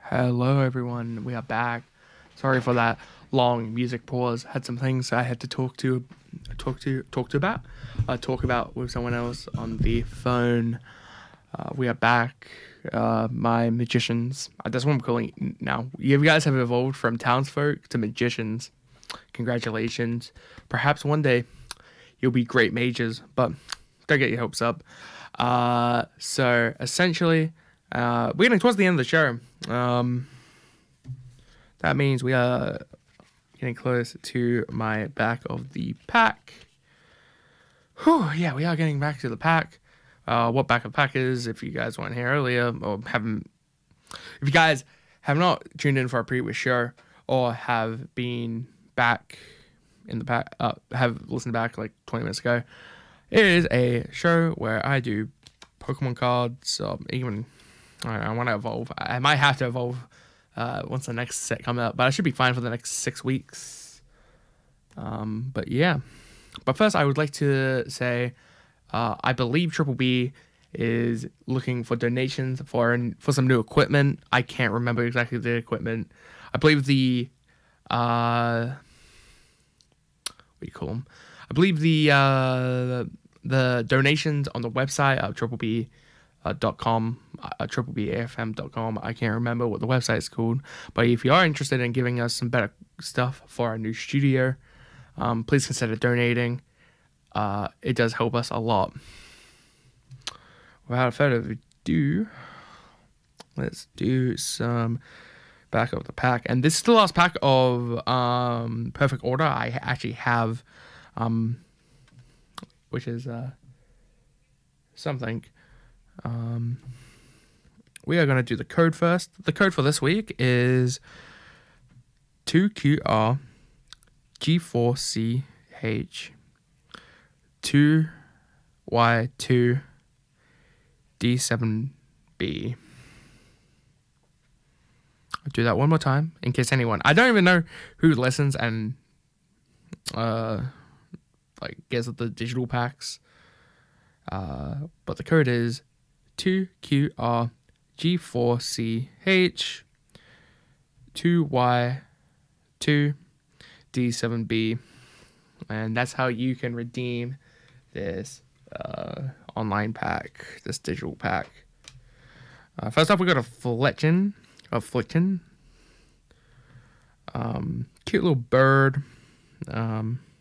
Hello, everyone. We are back. Sorry for that long music pause. Had some things I had to talk about with someone else on the phone. We are back. My magicians. That's what I'm calling it now. You guys have evolved from townsfolk to magicians. Congratulations. Perhaps one day you'll be great mages, but don't get your hopes up. So essentially, we're getting towards the end of the show. That means we are getting close to my back of the pack. Whew, yeah, we are getting back to the pack. What back of the pack is, if you guys weren't here earlier, or if you guys have not tuned in for a previous show, or have been back in the pack, have listened back like 20 minutes ago, it is a show where I do Pokemon cards, even I want to evolve. I might have to evolve once the next set comes out, but I should be fine for the next 6 weeks. But yeah. But first, I would like to say I believe Triple B is looking for donations for some new equipment. I can't remember exactly the equipment. I believe what do you call them? I believe the donations on the website of tripleb.com, triplebafm.com. I can't remember what the website is called, but if you are interested in giving us some better stuff for our new studio, please consider donating. It does help us a lot. Without further ado, let's do some back of the pack. And this is the last pack of Perfect Order I actually have, which is something. We are going to do the code first. The code for this week is 2QR G4CH 2Y2 D7B. I'll do that one more time in case anyone. I don't even know who listens and gets the digital packs. But the code is 2QR G4CH 2Y2 D7B, and that's how you can redeem this online pack, this digital pack. First off, we got Affliction. Cute little bird.